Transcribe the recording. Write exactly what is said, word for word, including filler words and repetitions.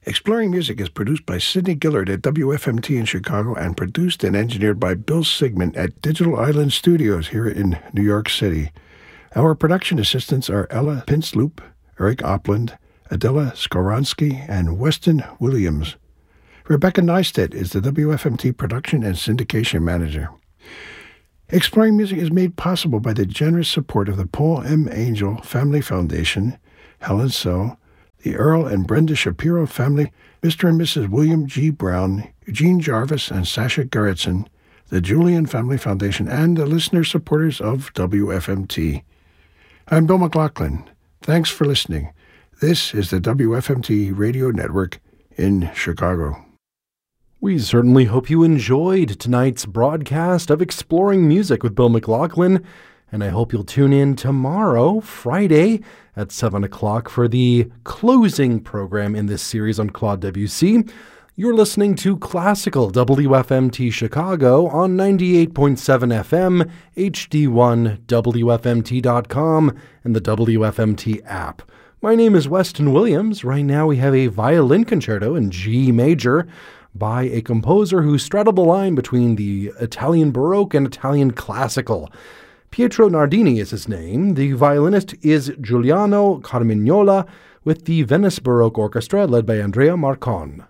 Exploring Music is produced by Sidney Gillard at W F M T in Chicago and produced and engineered by Bill Sigmund at Digital Island Studios here in New York City. Our production assistants are Ella Pinsloop, Eric Opland, Adela Skoronsky, and Weston Williams. Rebecca Neistat is the W F M T production and syndication manager. Exploring Music is made possible by the generous support of the Paul M. Angel Family Foundation, Helen So, the Earl and Brenda Shapiro family, Mister and Missus William G. Brown, Eugene Jarvis, and Sasha Gerritsen, the Julian Family Foundation, and the listener supporters of W F M T. I'm Bill McLaughlin. Thanks for listening. This is the W F M T Radio Network in Chicago. We certainly hope you enjoyed tonight's broadcast of Exploring Music with Bill McLaughlin, and I hope you'll tune in tomorrow, Friday, at seven o'clock for the closing program in this series on Claude Debussy. You're listening to Classical W F M T Chicago on ninety-eight point seven F M, H D one, W F M T dot com, and the W F M T app. My name is Weston Williams. Right now we have a violin concerto in G major by a composer who straddled the line between the Italian Baroque and Italian Classical. Pietro Nardini is his name. The violinist is Giuliano Carmignola with the Venice Baroque Orchestra led by Andrea Marcon.